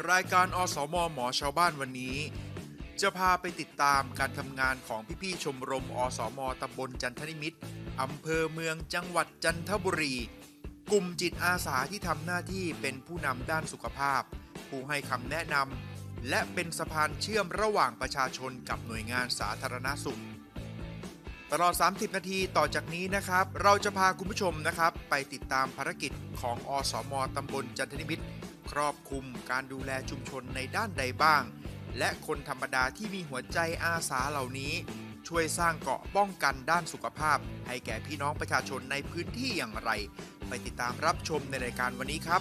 รายการอสม.หมอชาวบ้านวันนี้จะพาไปติดตามการทำงานของพี่ๆชมรมอสม.ตำบลจันทนิมิตรอำเภอเมืองจังหวัดจันทบุรีกลุ่มจิตอาสาที่ทำหน้าที่เป็นผู้นำด้านสุขภาพผู้ให้คำแนะนำและเป็นสะพานเชื่อมระหว่างประชาชนกับหน่วยงานสาธารณสุขตลอด30นาทีต่อจากนี้นะครับเราจะพาคุณผู้ชมนะครับไปติดตามภารกิจของอสม.ตำบลจันทนิมิตรครอบคลุมการดูแลชุมชนในด้านใดบ้างและคนธรรมดาที่มีหัวใจอาสาเหล่านี้ช่วยสร้างเกราะป้องกันด้านสุขภาพให้แก่พี่น้องประชาชนในพื้นที่อย่างไรไปติดตามรับชมในรายการวันนี้ครับ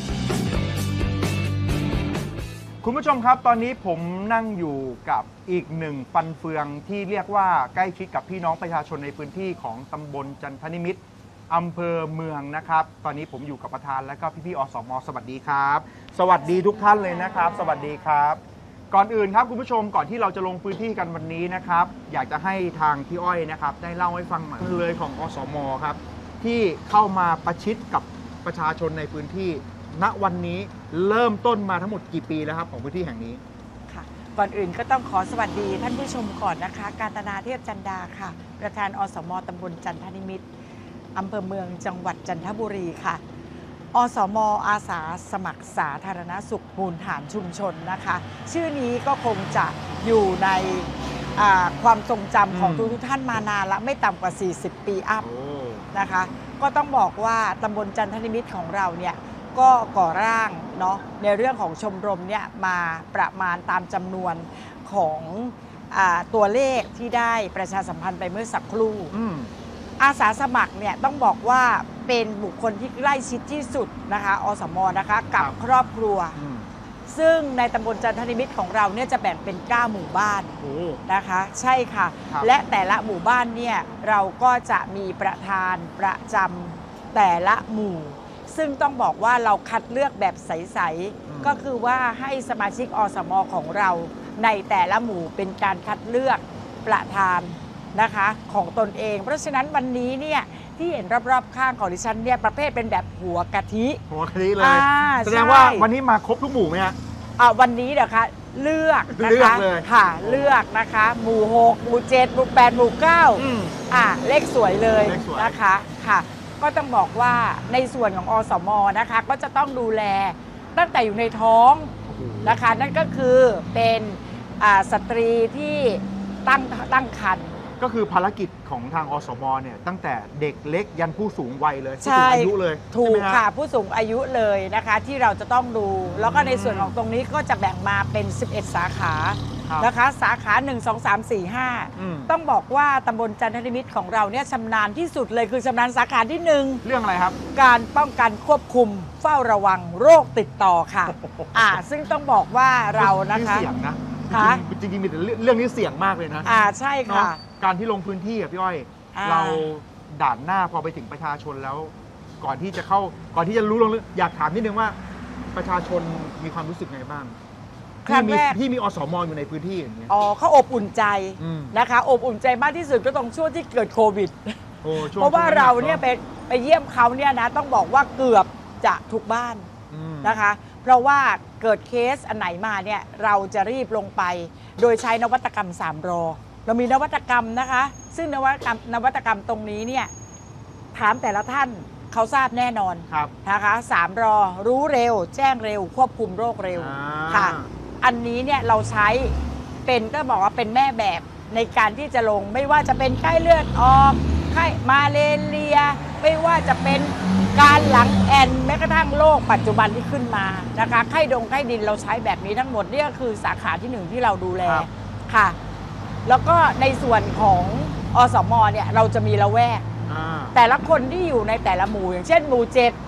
คุณผู้ชมครับตอนนี้ผมนั่งอยู่กับอีกหนึ่งฟันเฟืองที่เรียกว่าใกล้ชิดกับพี่น้องประชาชนในพื้นที่ของตำบลจันทนิมิตรอำเภอเมืองนะครับตอนนี้ผมอยู่กับประธานและก็พี่ๆอสม.สวัสดีครับสวัสดีทุกท่านเลยนะครับสวัสดีครับก่อนอื่นครับคุณผู้ชมก่อนที่เราจะลงพื้นที่กันวันนี้นะครับอยากจะให้ทางพี่อ้อยนะครับได้เล่าให้ฟังหน่อยเลยของอสม.ครับที่เข้ามาประชิดกับประชาชนในพื้นที่ณวันนี้เริ่มต้นมาทั้งหมดกี่ปีแล้วครับของพื้นที่แห่งนี้ค่ะก่อนอื่นก็ต้องขอสวัสดีท่านผู้ชมก่อนนะคะกาญจนาเทพจันดาค่ะประธานอสม.ตำบลจันทนิมิตรอำเภอเมืองจังหวัดจันทบุรีค่ะอสม.อาสาสมัครสาธารณสุขมูลฐานชุมชนนะคะชื่อนี้ก็คงจะอยู่ในความทรงจำของทุกท่านมานานละไม่ต่ำกว่า40 ปีอัพนะคะก็ต้องบอกว่าตำบลจันทนิมิตรของเราเนี่ยก็ก่อร่างเนาะในเรื่องของชมรมเนี่ยมาประมาณตามจำนวนของตัวเลขที่ได้ประชาสัมพันธ์ไปเมื่อสักครู่อาสาสมัครเนี่ยต้องบอกว่าเป็นบุคคลที่ใกล้ชิดที่สุดนะคะอสม.นะคะกับครอบครัวซึ่งในตำบลจันทนิมิตรของเราเนี่ยจะแบ่งเป็น9หมู่บ้านนะคะใช่ค่ะและแต่ละหมู่บ้านเนี่ยเราก็จะมีประธานประจำแต่ละหมู่ซึ่งต้องบอกว่าเราคัดเลือกแบบใสๆก็คือว่าให้สมาชิกอสม.ของเราในแต่ละหมู่เป็นการคัดเลือกประธานนะคะของตนเองเพราะฉะนั้นวันนี้เนี่ยที่เห็นรอบๆข้างของดิฉันเนี่ยประเภทเป็นแบบหัวกะทิเลยแสดงว่าวันนี้มาครบทุกหมู่ไหมฮะวันนี้เดี๋ยวคะเลือกนะคะค่ะเลือกนะคะหมู่6หมู่7หมู่8หมู่9เลขสวยเลยนะคะค่ะก็ต้องบอกว่าในส่วนของอสม.นะคะก็จะต้องดูแลตั้งแต่อยู่ในท้องนะคะนั่นก็คือเป็นสตรีที่ตั้งครรภ์ก็คือภารกิจของทางอสม.เนี่ยตั้งแต่เด็กเล็กยันผู้สูงวัยเลยผู้สูงอายุเลยถูกค่ะผู้สูงอายุเลยนะคะที่เราจะต้องดูแล้วก็ในส่วนของตรงนี้ก็จะแบ่งมาเป็น11สาขานะคะสาขา1 2 3 4 5ต้องบอกว่าตำบลจันทนิมิตรของเราเนี่ยชำนาญที่สุดเลยคือชำนาญสาขาที่1 เรื่องอะไรครับการป้องกันควบคุมเฝ้าระวังโรคติดต่อค่ะซึ่งต้องบอกว่าเรานะคะเสี่ยงนะจริงๆมีแต่เรื่องนี้เสี่ยงมากเลยนะใช่ค่ะการที่ลงพื้นที่กับพี่อ้อยเราด่านหน้าพอไปถึงประชาชนแล้วก่อนที่จะรู้เรื่องอยากถามนิดนึงว่าประชาชนมีความรู้สึกไงบ้างที่มีอสม.อยู่ในพื้นที่อย่างเงี้ยเขาอบอุ่นใจนะคะอบอุ่นใจมากที่สุดก็ตรงช่วงที่เกิดโควิดเพราะว่าเราเนี่ยไปเยี่ยมเขาเนี่ยนะต้องบอกว่าเกือบจะทุกบ้านนะคะเพราะว่าเกิดเคสอันไหนมาเนี่ยเราจะรีบลงไปโดยใช้นวัตกรรม3 รอเรามีนวัตกรรมนะคะซึ่งนวัตกรรมตรงนี้เนี่ยถามแต่ละท่านเขาทราบแน่นอนนะคะ3 รอรู้เร็วแจ้งเร็วควบคุมโรคเร็วค่ะอันนี้เนี่ยเราใช้เป็นก็บอกว่าเป็นแม่แบบในการที่จะลงไม่ว่าจะเป็นไข้เลือดออกไข้มาเลเรียไม่ว่าจะเป็นการหลังแอนแม้กระทั่งโรคปัจจุบันที่ขึ้นมานะคะไข้ดินเราใช้แบบนี้ทั้งหมดนี่ก็คือสาขาที่1ที่เราดูแลค่ะแล้วก็ในส่วนของอสม.เนี่ยเราจะมีละแวกแต่ละคนที่อยู่ในแต่ละหมู่อย่างเช่นหมู่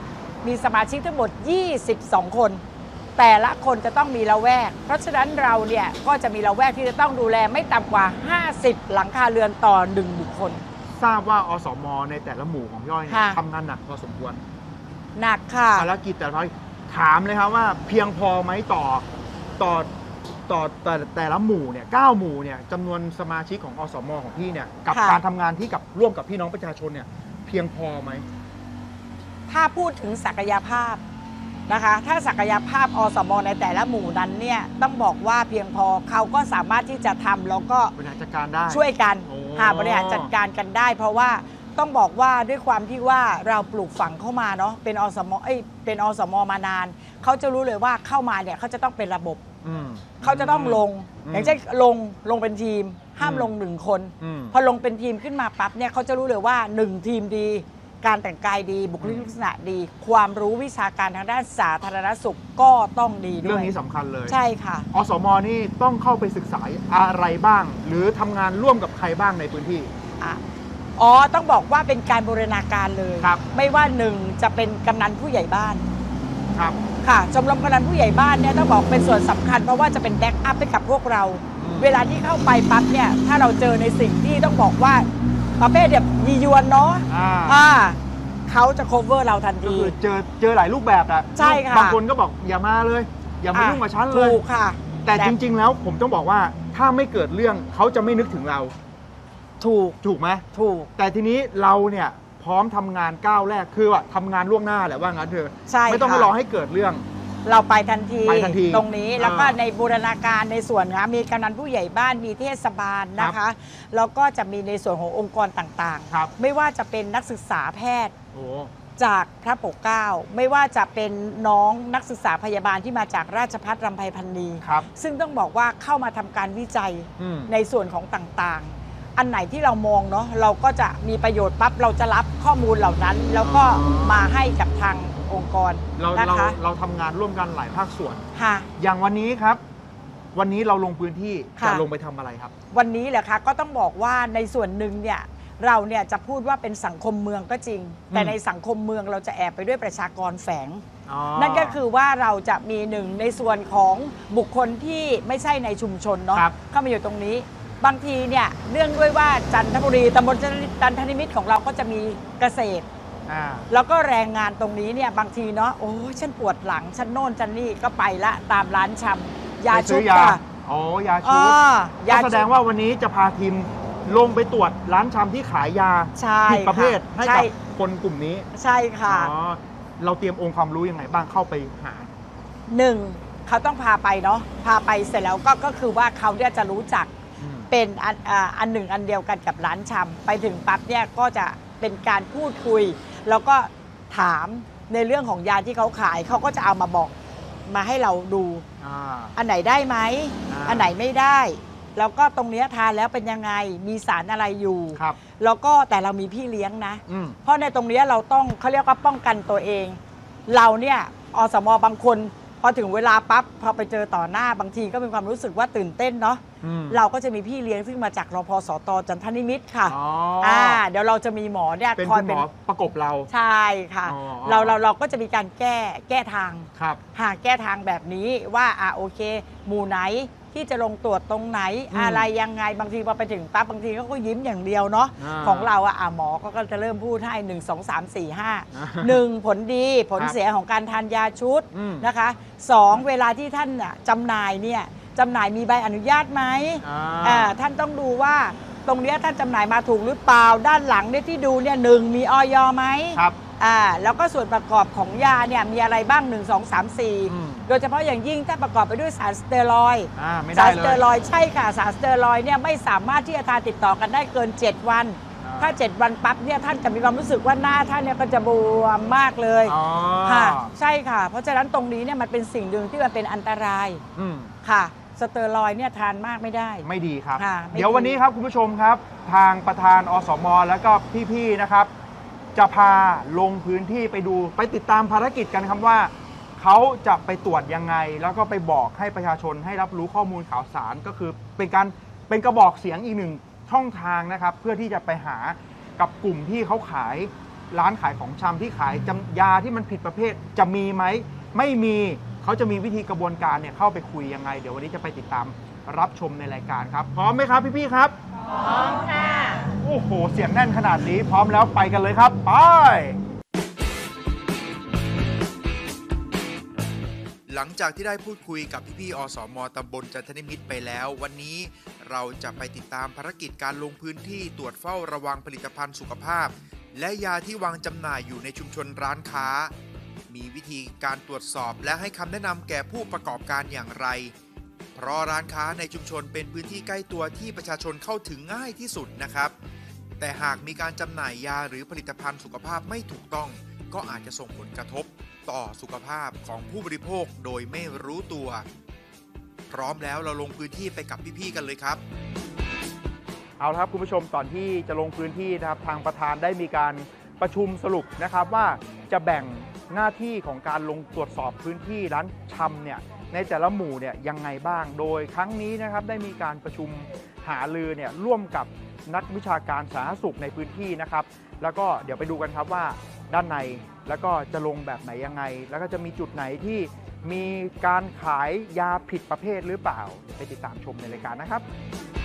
7มีสมาชิกทั้งหมด22 คนแต่ละคนจะต้องมีละแวกเพราะฉะนั้นเราเนี่ยก็จะมีละแวกที่จะต้องดูแลไม่ต่ำกว่า50หลังคาเรือนต่อ1บุคคลทราบว่าอสม.ในแต่ละหมู่ของพี่อ้อยทำงานหนักพอสมควรหนักค่ะภารกิจแต่ละถามเลยครับว่าเพียงพอไหมต่อแต่ละหมู่เนี่ย9หมู่เนี่ยจำนวนสมาชิกของอสม.ของพี่เนี่ยกับการทำงานที่ร่วมกับพี่น้องประชาชนเนี่ยเพียงพอไหมถ้าพูดถึงศักยภาพนะคะถ้าศักยภาพอสมในแต่ละหมู่นั้นเนี่ยต้องบอกว่าเพียงพอเขาก็สามารถที่จะทำแล้วก็บริหารจัดการได้ช่วยกันหาบริหารจัดการกันได้เพราะว่าต้องบอกว่าด้วยความที่ว่าเราปลูกฝังเข้ามาเนาะเป็นอสมเป็นอสมมานานเขาจะรู้เลยว่าเข้ามาเนี่ยเขาจะต้องเป็นระบบเขาจะต้องลงอย่างเช่นลงเป็นทีมห้ามลง1 คนพอลงเป็นทีมขึ้นมาปั๊บเนี่ยเขาจะรู้เลยว่า1 ทีมดีการแต่งกายดีบุคลิกลักษณะดีความรู้วิชาการทางด้านสาธารณสุขก็ต้องดีด้วยเรื่องนี้สำคัญเลยใช่ค่ะอสมนี่ต้องเข้าไปศึกษาอะไรบ้างหรือทำงานร่วมกับใครบ้างในพื้นที่ต้องบอกว่าเป็นการบูรณาการเลยไม่ว่า1จะเป็นกำนันผู้ใหญ่บ้านครับค่ะชมรมกำนันผู้ใหญ่บ้านเนี่ยต้องบอกเป็นส่วนสำคัญเพราะว่าจะเป็นแบ็กอัพให้กับพวกเราเวลาที่เข้าไปปั๊บเนี่ยถ้าเราเจอในสิ่งที่ต้องบอกว่าประเภทแบบยียวนเนาะเขาจะ cover เราทันทีก็คือเจอหลายรูปแบบอะใช่ค่ะบางคนก็บอกอย่ามาเลยอย่ามายุ่งกับฉันเลยถูกค่ะแต่จริงๆแล้วผมต้องบอกว่าถ้าไม่เกิดเรื่องเขาจะไม่นึกถึงเราถูกไหมถูกแต่ทีนี้เราเนี่ยพร้อมทำงานก้าวแรกคือว่าทำงานล่วงหน้าแหละว่างั้นเถอะไม่ต้องรอให้เกิดเรื่องเราไปทันทีตรงนี้แล้วก็ในบูรณาการในส่วนนะมีกำนันผู้ใหญ่บ้านมีเทศบาลนะคะแล้วก็จะมีในส่วนขององค์กรต่างๆไม่ว่าจะเป็นนักศึกษาแพทย์จากพระปกเกล้าไม่ว่าจะเป็นน้องนักศึกษาพยาบาลที่มาจากราชภัฏรำไพพรรณีซึ่งต้องบอกว่าเข้ามาทำการวิจัยในส่วนของต่างๆอันไหนที่เรามองเนาะเราก็จะมีประโยชน์ปั๊บเราจะรับข้อมูลเหล่านั้นแล้วก็มาให้กับทางองค์กรนะคะเราทำงานร่วมกันหลายภาคส่วนอย่างวันนี้ครับวันนี้เราลงพื้นที่จะลงไปทำอะไรครับวันนี้เหรอคะก็ต้องบอกว่าในส่วนหนึ่งเนี่ยเราเนี่ยจะพูดว่าเป็นสังคมเมืองก็จริงแต่ในสังคมเมืองเราจะแอบไปด้วยประชากรแฝงนั่นก็คือว่าเราจะมีหนึ่งในส่วนของบุคคลที่ไม่ใช่ในชุมชนเนาะเข้ามาอยู่ตรงนี้บางทีเนี่ยเรื่องด้วยว่าจันทบุรีตำบลจันทนิมิตรของเราก็จะมีเกษตรแล้วก็แรงงานตรงนี้เนี่ยบางทีเนาะโอ้ฉันปวดหลังฉันโน่นฉันนี่ก็ไปละตามร้านชำยาชุบค่ะยาชุบแสดงว่าวันนี้จะพาทีมลงไปตรวจร้านชำที่ขายยาผิดประเภทให้กับคนกลุ่มนี้ใช่ค่ะเราเตรียมองค์ความรู้ยังไงบ้างเข้าไปหาเขาต้องพาไปเนาะพาไปเสร็จแล้วก็คือว่าเขาเนี่ยจะรู้จักเป็นอันหนึ่งอันเดียวกันกับร้านชำไปถึงปั๊บเนี่ยก็จะเป็นการพูดคุยแล้วก็ถามในเรื่องของยาที่เขาขายเขาก็จะเอามาบอกมาให้เราดูอันไหนได้ไหมอันไหนไม่ได้แล้วก็ตรงนี้ทานแล้วเป็นยังไงมีสารอะไรอยู่แล้วก็แต่เรามีพี่เลี้ยงนะเพราะในตรงนี้เราต้องเขาเรียกว่าป้องกันตัวเองเราเนี่ยอสมบางคนพอถึงเวลาปั๊บพอไปเจอต่อหน้าบางทีก็เป็นความรู้สึกว่าตื่นเต้นเนาะเราก็จะมีพี่เลี้ยงซึ่งมาจากรพสต.จันทนิมิตรค่ะเดี๋ยวเราจะมีหมอเนี่ยคอยเป็นหมอประกบเราใช่ค่ะเราก็จะมีการแก้ทางแก้ทางแบบนี้ว่าโอเคหมู่ไหนที่จะลงตรวจตรงไหนอะไรยังไงบางทีพอไปถึงปั๊บบางทีเขาก็ยิ้มอย่างเดียวเนาะของเราหมอก็จะเริ่มพูดให้1 2 3 4 5 1ผลดีผลเสียของการทานยาชุดนะคะ2เวลาที่ท่านจำหน่ายเนี่ยจำหน่ายมีใบอนุญาตไหมท่านต้องดูว่าตรงนี้ท่านจำหน่ายมาถูกหรือเปล่าด้านหลังเนี่ยที่ดูเนี่ย1มีอย.ไหมแล้วก็ส่วนประกอบของยาเนี่ยมีอะไรบ้าง1 2 3 4โดยเฉพาะอย่างยิ่งถ้าประกอบไปด้วยสารสเตียรอยด์สารสเตียรอยด์ใช่ค่ะสารสเตียรอยด์เนี่ยไม่สามารถที่จะทานติดต่อกันได้เกิน7 วันถ้า7 วันปั๊บเนี่ยท่านจะมีความรู้สึกว่าหน้าท่านเนี่ยก็จะบวมมากเลยค่ะใช่ค่ะเพราะฉะนั้นตรงนี้เนี่ยมันเป็นสิ่งหนึ่งที่มันเป็นอันตรายค่ะสเตียรอยด์เนี่ยทานมากไม่ได้ไม่ดีครับเดี๋ยววันนี้ครับคุณผู้ชมครับทางประธานอสมแล้วก็พี่ๆนะครับจะพาลงพื้นที่ไปดูไปติดตามภารกิจกันครับว่าเขาจะไปตรวจยังไงแล้วก็ไปบอกให้ประชาชนให้รับรู้ข้อมูลข่าวสารก็คือเป็นกระบอกเสียงอีกหนึ่งช่องทางนะครับเพื่อที่จะไปหากับกลุ่มที่เขาขายร้านขายของชำที่ขายยาที่มันผิดประเภทจะมีไหมไม่มีเขาจะมีวิธีกระบวนการเนี่ยเข้าไปคุยยังไงเดี๋ยววันนี้จะไปติดตามรับชมในรายการครับพร้อมไหมครับพี่ๆครับพร้อมค่ะโอ้โหเสียงแน่นขนาดนี้พร้อมแล้วไปกันเลยครับไปหลังจากที่ได้พูดคุยกับพี่ๆอสม.ตำบลจันทนิมิตรไปแล้ววันนี้เราจะไปติดตามภารกิจการลงพื้นที่ตรวจเฝ้าระวังผลิตภัณฑ์สุขภาพและยาที่วางจำหน่ายอยู่ในชุมชนร้านค้ามีวิธีการตรวจสอบและให้คำแนะนำแก่ผู้ประกอบการอย่างไรเพราะร้านค้าในชุมชนเป็นพื้นที่ใกล้ตัวที่ประชาชนเข้าถึงง่ายที่สุดนะครับแต่หากมีการจำหน่ายยาหรือผลิตภัณฑ์สุขภาพไม่ถูกต้องก็อาจจะส่งผลกระทบต่อสุขภาพของผู้บริโภคโดยไม่รู้ตัวพร้อมแล้วเราลงพื้นที่ไปกับพี่ๆกันเลยครับเอาละครับคุณผู้ชมก่อนที่จะลงพื้นที่นะครับทางประธานได้มีการประชุมสรุปนะครับว่าจะแบ่งหน้าที่ของการลงตรวจสอบพื้นที่ร้านชำเนี่ยในแต่ละหมู่เนี่ยยังไงบ้างโดยครั้งนี้นะครับได้มีการประชุมหารือเนี่ยร่วมกับนักวิชาการสาธารณสุขในพื้นที่นะครับแล้วก็เดี๋ยวไปดูกันครับว่าด้านในแล้วก็จะลงแบบไหนยังไงแล้วก็จะมีจุดไหนที่มีการขายยาผิดประเภทหรือเปล่าไปติดตามชมในรายการนะครับ